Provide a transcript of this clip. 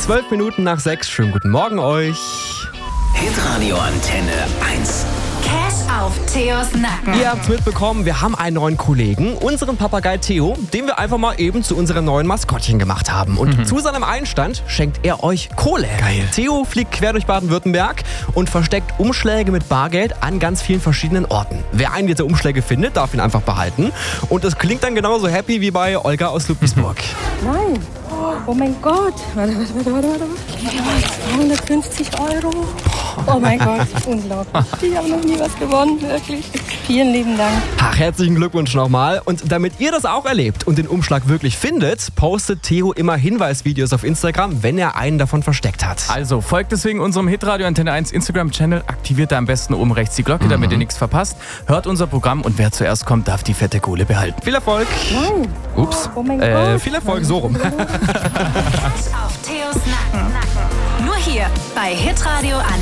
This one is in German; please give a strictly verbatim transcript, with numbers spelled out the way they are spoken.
Zwölf Minuten nach sechs. Schönen guten Morgen euch. Hitradio Antenne eins. Cash auf Theos Nacken. Ihr habt's mitbekommen, wir haben einen neuen Kollegen, unseren Papagei Theo, den wir einfach mal eben zu unserem neuen Maskottchen gemacht haben. Und mhm. zu seinem Einstand schenkt er euch Kohle. Geil. Theo fliegt quer durch Baden-Württemberg und versteckt Umschläge mit Bargeld an ganz vielen verschiedenen Orten. Wer einen dieser Umschläge findet, darf ihn einfach behalten. Und es klingt dann genauso happy wie bei Olga aus Ludwigsburg. Nein. Oh mein Gott. Warte, warte, warte, warte, warte. zweihundertfünfzig Euro. Oh mein Gott, unglaublich. Ich habe noch nie was gewonnen, wirklich. Vielen lieben Dank. Ach, herzlichen Glückwunsch nochmal. Und damit ihr das auch erlebt und den Umschlag wirklich findet, postet Theo immer Hinweisvideos auf Instagram, wenn er einen davon versteckt hat. Also folgt deswegen unserem Hitradio Antenne eins Instagram-Channel, aktiviert da am besten oben rechts die Glocke, mhm. damit ihr nichts verpasst. Hört unser Programm und wer zuerst kommt, darf die fette Kohle behalten. Viel Erfolg. Nein. Ups. Oh mein äh, Gott. Viel Erfolg, so rum. Cash auf Theos Nacken. Nur hier bei Hitradio Antenne.